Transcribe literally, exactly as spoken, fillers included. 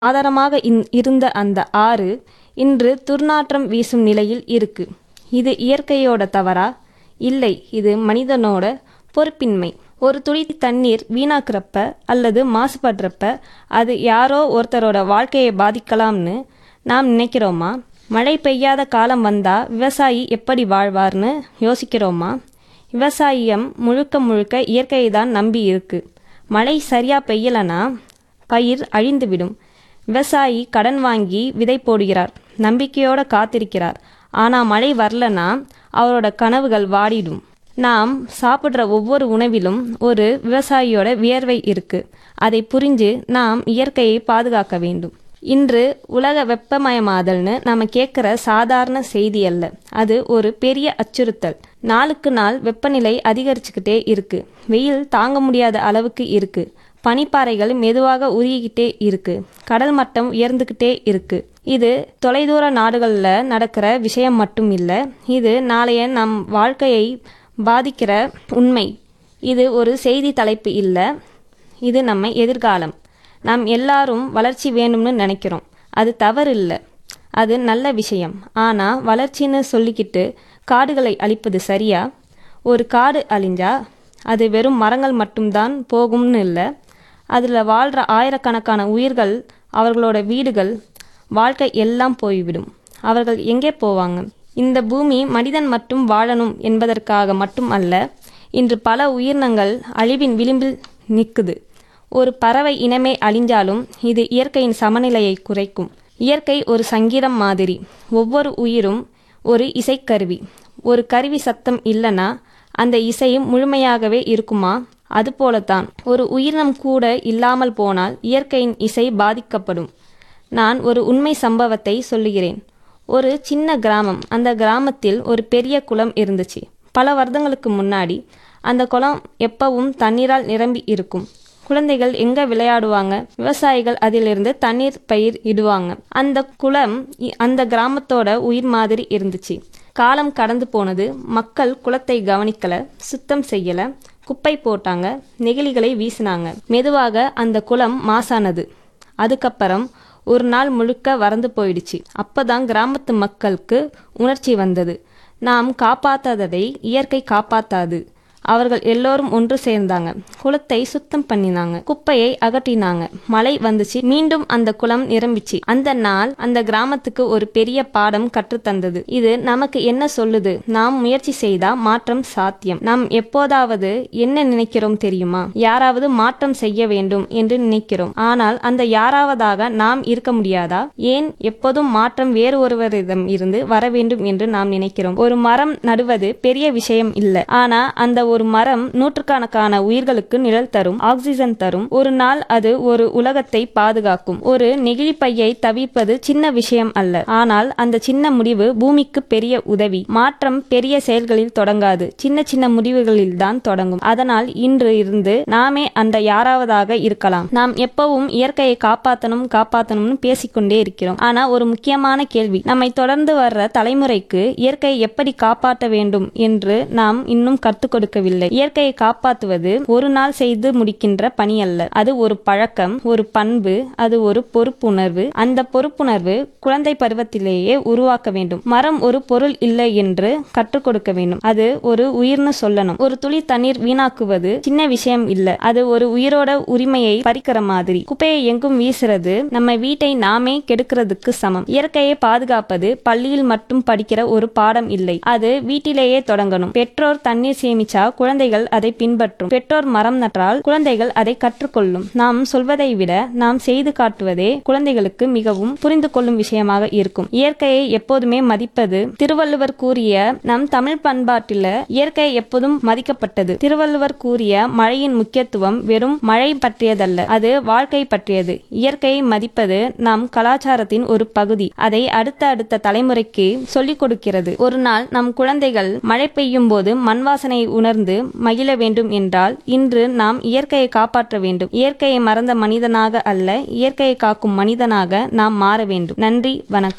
ஆதாரமாக இன்- இருந்த அந்த ஆறு இன்று துர்நாற்றம் வீசும் நிலையில் இருக்கு. இது இயற்கையோட தவறா? இல்லை, இது மனிதனோட பொறுப்பின்மை. ஒரு துளி தண்ணீர் வீணாக்குறப்ப அல்லது மாசுபடுறப்ப அது யாரோ ஒருத்தரோட வாழ்க்கையை பாதிக்கலாம்னு நாம் நினைக்கிறோமா? மழை பெய்யாத காலம் வந்தா விவசாயி எப்படி வாழ்வார்னு யோசிக்கிறோமா? விவசாயம் முழுக்க முழுக்க இயற்கையை தான் நம்பி இருக்கு. மழை சரியா பெய்யலனா பயிர் அழிந்துவிடும். விவசாயி கடன் வாங்கி விதை போடுகிறார், நம்பிக்கையோட காத்திருக்கிறார். ஆனா மழை வரலனா அவரோட கனவுகள் வாடிடும். நாம் சாப்பிட்ற ஒவ்வொரு உணவிலும் ஒரு விவசாயியோட வியர்வை இருக்கு. அதை புரிஞ்சு நாம் இயற்கையை பாதுகாக்க வேண்டும். இன்று உலக வெப்பமயமாதல்னு நம்ம கேட்குற சாதாரண செய்தி அல்ல, அது ஒரு பெரிய அச்சுறுத்தல். நாளுக்கு நாள் வெப்பநிலை அதிகரிச்சுக்கிட்டே இருக்கு. வெயில் தாங்க முடியாத அளவுக்கு இருக்கு. பனிப்பாறைகள் மெதுவாக உருகிக்கிட்டே இருக்கு. கடல் மட்டம் உயர்ந்துக்கிட்டே இருக்கு. இது தொலைதூர நாடுகளில் நடக்கிற விஷயம் மட்டும் இல்லை, இது நாளைய நம் வாழ்க்கையை பாதிக்கிற உண்மை. இது ஒரு செய்தி தலைப்பு இல்லை, இது நம்ம எதிர்காலம். நாம் எல்லாரும் வளர்ச்சி வேணும்னு நினைக்கிறோம். அது தவறு இல்லை, அது நல்ல விஷயம். ஆனால் வளர்ச்சின்னு சொல்லிக்கிட்டு காடுகளை அழிப்பது சரியா? ஒரு காடு அழிஞ்சா அது வெறும் மரங்கள் மட்டும்தான் போகும்னு இல்லை, அதில் வாழ்கிற ஆயிரக்கணக்கான உயிர்கள், அவர்களோட வீடுகள், வாழ்க்கை எல்லாம் போய்விடும். அவர்கள் எங்கே போவாங்க? இந்த பூமி மனிதன் மட்டும் வாழணும் என்பதற்காக மட்டும் அல்ல. இன்று பல உயிரினங்கள் அழிவின் விளிம்பில் நிற்குது. ஒரு பறவை இனமே அழிஞ்சாலும் இது இயற்கையின் சமநிலையை குறைக்கும். இயற்கை ஒரு சங்கீதம் மாதிரி. ஒவ்வொரு உயிரும் ஒரு இசைக்கருவி. ஒரு கருவி சத்தம் இல்லைன்னா அந்த இசையும் முழுமையாகவே இருக்குமா? அதுபோலத்தான் ஒரு உயிரினம் கூட இல்லாமல் போனால் இயற்கையின் இசை பாதிக்கப்படும். நான் ஒரு உண்மை சம்பவத்தை சொல்லுகிறேன். ஒரு சின்ன கிராமம். அந்த கிராமத்தில் ஒரு பெரிய குளம் இருந்துச்சு. பல வருடங்களுக்கு முன்னாடி அந்த குளம் எப்பவும் தண்ணீரால் நிரம்பி இருக்கும். குழந்தைகள் எங்க விளையாடுவாங்க? விவசாயிகள் அதிலிருந்து தண்ணீர் பயிர் இடுவாங்க. அந்த குளம் அந்த கிராமத்தோட உயிர் மாதிரி இருந்துச்சு. காலம் கடந்து போனது. மக்கள் குளத்தை கவனிக்கல, சுத்தம் செய்யல, குப்பை போட்டாங்க, நெகிழிகளை வீசினாங்க. மெதுவாக அந்த குளம் மாசானது. அதுக்கப்புறம் ஒரு நாள் முழுக்க வறந்து போயிடுச்சு. அப்பதான் கிராமத்து மக்களுக்கு உணர்ச்சி வந்தது. நாம் காப்பாத்தாததை இயற்கை காப்பாத்தாது. அவர்கள் எல்லோரும் ஒன்று சேர்ந்தாங்க. குளத்தை சுத்தம் பண்ணினாங்க, குப்பையை அகற்றினாங்க. மழை வந்துச்சு, மீண்டும் அந்த குளம் நிரம்பிச்சு. அந்த நாள் அந்த கிராமத்துக்கு ஒரு பெரிய பாடம் கற்றுத்தந்தது. இது நமக்கு என்ன சொல்லுது? நாம் முயற்சி செய்தா மாற்றம் சாத்தியம். நாம் எப்போதாவது என்ன நினைக்கிறோம் தெரியுமா? யாராவது மாற்றம் செய்ய வேண்டும் என்று நினைக்கிறோம். ஆனால் அந்த யாராவதாக நாம் இருக்க முடியாதா? ஏன் எப்போதும் மாற்றம் வேறு ஒருவரிடம் இருந்து வர வேண்டும் என்று நாம் நினைக்கிறோம்? ஒரு மரம் நடுவது பெரிய விஷயம் இல்லை, ஆனா அந்த ஒரு மரம் நூற்றுக்கணக்கான உயிர்களுக்கு நிழல் தரும், ஆக்சிஜன் தரும். ஒரு நாள் அது ஒரு உலகத்தை பாதுகாக்கும். ஒரு நெகிழி பையை தவிர்ப்பது சின்ன விஷயம் அல்ல, ஆனால் அந்த சின்ன முடிவு பூமிக்கு பெரிய உதவி. மாற்றம் பெரிய செயல்களில் தொடங்காது, சின்ன சின்ன முடிவுகளில் தான் தொடங்கும். அதனால் இன்று இருந்து நாமே அந்த யாராவதாக இருக்கலாம். நாம் எப்பவும் இயற்கையை காப்பாற்றணும் காப்பாற்றணும்னு பேசிக்கொண்டே இருக்கிறோம். ஆனா ஒரு முக்கியமான கேள்வி, நம்மை தொடர்ந்து வர்ற தலைமுறைக்கு இயற்கையை எப்படி காப்பாற்ற வேண்டும் என்று நாம் இன்னும் கற்றுக் கொடுக்க இயற்கையை காப்பாற்றுவது ஒரு நாள் செய்து முடிக்கின்ற பணி அல்ல. அது ஒரு பழக்கம், ஒரு பண்பு, அது ஒரு பொறுப்புணர்வு. அந்த பொறுப்புணர்வு குழந்தை பருவத்திலேயே உருவாக்க வேண்டும். மரம் ஒரு பொருள் இல்லை என்று கற்றுக் கொடுக்க வேண்டும். அது ஒரு உயிர்னு சொல்லணும். ஒரு துளி தண்ணீர் வீணாக்குவது சின்ன விஷயம் இல்ல, அது ஒரு உயிரோட உரிமையை பறிக்கிற மாதிரி. குப்பையை எங்கும் வீசுறது நம்ம வீட்டை நாமே கெடுக்கிறதுக்கு சமம். இயற்கையை பாதுகாப்பது பள்ளியில் மட்டும் படிக்கிற ஒரு பாடம் இல்லை, அது வீட்டிலேயே தொடங்கணும். பெற்றோர் தண்ணீர் சேமிச்சா குழந்தைகள் அதை பின்பற்றும். பெற்றோர் மரம் நட்டால் குழந்தைகள் அதை கற்றுக்கொள்ளும். நாம் சொல்வதை விட நாம் செய்து காட்டுவதே குழந்தைகளுக்கு மிகவும் புரிந்து கொள்ளும் விஷயமாக இருக்கும். இயற்கையை எப்போதுமே மதிப்பது. திருவள்ளுவர் கூறிய நம் தமிழ் பண்பாட்டில் இயற்கை எப்போதும் மதிக்கப்பட்டது. திருவள்ளுவர் கூறிய மழையின் முக்கியத்துவம் வெறும் மழை பற்றியதல்ல, அது வாழ்க்கை பற்றியது. இயற்கையை மதிப்பது நம் கலாச்சாரத்தின் ஒரு பகுதி. அதை அடுத்த அடுத்த தலைமுறைக்கு சொல்லிக் கொடுக்கிறது. ஒரு நாள் நம் குழந்தைகள் மழை பெய்யும் போது மண் வாசனை உணர்ந்து மகிழ வேண்டும் என்றால் இன்று நாம் இயற்கையை காப்பாற்ற வேண்டும். இயற்கையை மறந்த மனிதனாக அல்ல, இயற்கையை காக்கும் மனிதனாக நாம் மாற வேண்டும். நன்றி, வணக்கம்.